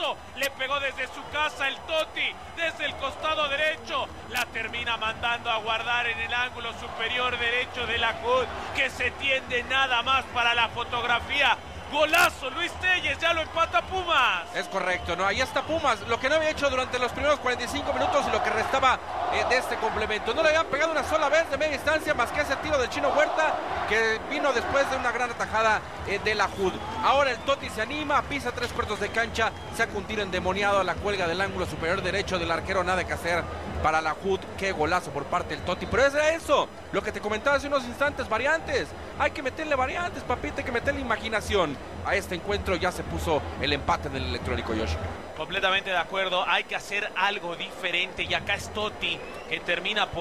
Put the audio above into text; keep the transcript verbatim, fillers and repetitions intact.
golazo, le pegó desde su casa el Totti, desde el costado derecho, la termina mandando a guardar en el ángulo superior derecho de la Hood, que se tiende nada más para la fotografía. Golazo, Luis Telles, ya lo empata Pumas. Es correcto, ¿no? Ahí está Pumas, lo que no había hecho durante los primeros cuarenta y cinco minutos y lo que restaba eh, de este complemento. No le habían pegado una sola vez de media distancia más que ese tiro del Chino Huerta, que vino después de una gran atajada eh, de la Hood. Ahora el Totti se anima, pisa tres cuartos de cancha, saca un tiro endemoniado a la cuelga del ángulo superior derecho del arquero, nada que hacer para la Hood. Qué golazo por parte del Totti, pero es eso, lo que te comentaba hace unos instantes, variantes. Hay que meterle variantes, papita, hay que meterle imaginación. A este encuentro ya se puso el empate del electrónico, Yoshi. Completamente de acuerdo, hay que hacer algo diferente y acá es Totti que termina por